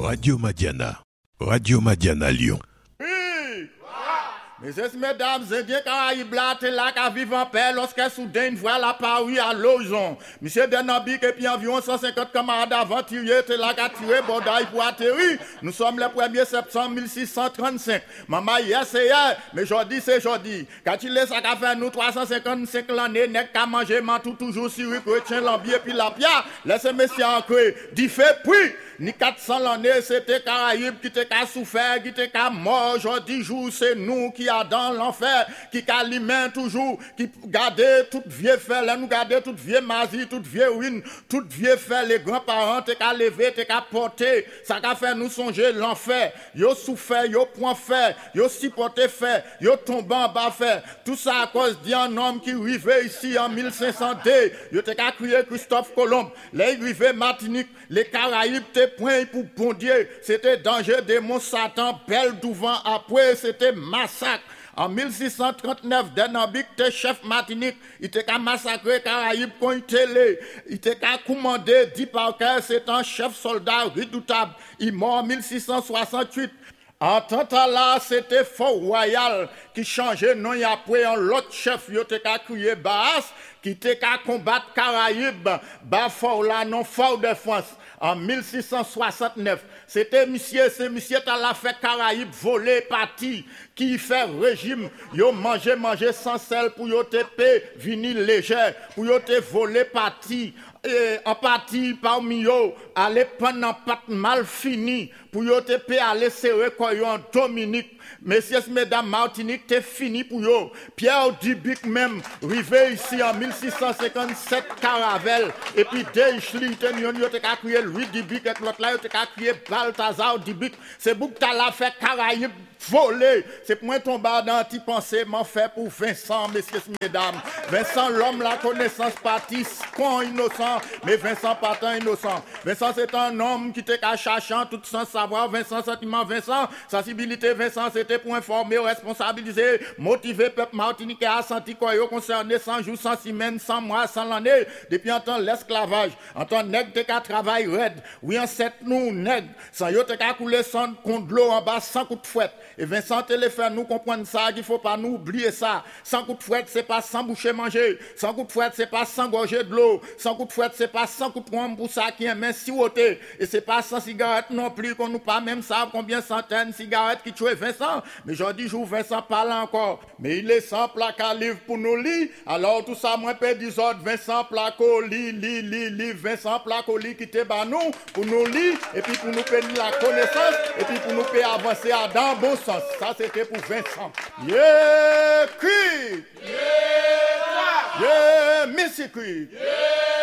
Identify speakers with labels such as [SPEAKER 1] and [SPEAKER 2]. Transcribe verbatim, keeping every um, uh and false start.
[SPEAKER 1] Radio Madiana. Radio Madiana Lyon.
[SPEAKER 2] Oui. Messieurs, mesdames, Indiens Caraïbes là, t'es là qu'à vivre en paix lorsque soudain une voix la parue à l'horizon. Monsieur Denambik et puis environ cent cinquante camarades aventuriers, t'es là qu'à tirer Bordaille pour atterrir. Nous sommes le premier septembre mille six cent trente-cinq. Maman, hier c'est hier, mais aujourd'hui c'est aujourd'hui. Quand il est ça qu'a fait nous trois cent cinquante-cinq l'année, n'est qu'à manger mantou toujours sur le chrétien, l'ambier puis la pierre. Laissez messieurs en creux. Dit fait puis, ni quatre cents l'année, c'était Caraïbes qui t'es qu'à souffert, qui t'es qu'à mort. Aujourd'hui jour, c'est nous qui dans l'enfer, qui calimène toujours, qui gardait toute vieille fait, là nous garder toute vieille magie, toute vieille ruine, toute vieille fait, les grands-parents, t'es qu'à lever, t'es qu'à porter, ça qu'a fait nous songer l'enfer, yo souffert, yo point fait, yo supporté fait, yo tombé en bas fait, tout ça à cause d'un homme qui arrivait ici en mille cinq cent deux, yo t'es qu'à crier Christophe Colomb, les arrivés Martinique, les Caraïbes, t'es point pour bon Dieu, c'était danger des monstres Satan, belle devant après, c'était massacre. En mille six cent trente-neuf, Denambik, t'es chef Martinique, il était qu'à massacrer Caraïbes quand il télé, il était qu'à commander dit Parker, c'est un chef soldat redoutable. Il mort en mille six cent soixante-huit. En tant que là, c'était Fort Royal qui changeait non et après un autre chef, il était qu'à crier Baas, qui était qu'à combattre Caraïbes, bah Fort là, non Fort de France. En mille six cent soixante-neuf, c'était monsieur, c'est monsieur qui a fait Caraïbes voler parti, qui fait régime, yo manger, manger sans sel pour yo te payer vinyle léger, pour yo te voler parti, et en partie parmi yo, aller prendre pâte mal fini, pour yo te payer aller serrer en Dominique. Messieurs, mesdames, Martinique, t'es fini pour yo. Pierre Dubic même, arrivé ici en mille six cent cinquante-sept, Caravelle, et puis Deichli, t'es yon, yo t'es qu'à crier Louis Dubic, et l'autre là, yo t'es qu'à crier Balthazar Dubic. C'est beaucoup t'as la fait Caraïbes volé. C'est pour moi tomber dans t'y penser, m'en fait pour Vincent, messieurs, mesdames. Vincent, l'homme, la connaissance partie, con innocent, mais Vincent partant innocent. Vincent, c'est un homme qui t'est qu'à cherchant tout sans savoir. Vincent, sentiment, Vincent, sensibilité, Vincent, c'était pour informer, responsabiliser, motiver peuple martiniquais à sentir quoi yo concerné cent jours, cent semaines, cent mois, cent l'année, depuis en temps l'esclavage, en temps nègre t'es qu'à travail raide, oui en sept nous nègre, sans yo t'es qu'à couler sans compte de l'eau en bas, sans coup de fouette. Et Vincent te le fait nous comprendre ça, qu'il faut pas nous oublier ça. Sans coup de fouette, c'est pas sans boucher manger, sans coup de fouette, c'est pas sans gorger de l'eau, sans coup de fouette, c'est pas sans coup de poing pour ça qui est main siroté, et c'est pas sans cigarette non plus qu'on nous pas même savent combien centaines de cigarettes qui tuent Vincent. Mais aujourd'hui, je Vincent parle encore. Mais il est sans plaque à livre pour nous lire. Alors tout ça, moi, peut dire Vincent plaque au lit, lit, lit, lit, Vincent plaque au lit qui te bat nous, pour nous lire, et puis pour nous payer la connaissance, et puis pour nous payer avancer à dans bon sens. Ça, c'était pour Vincent. Yeah, cri! Yeah, yeah, Missy cri! Yeah.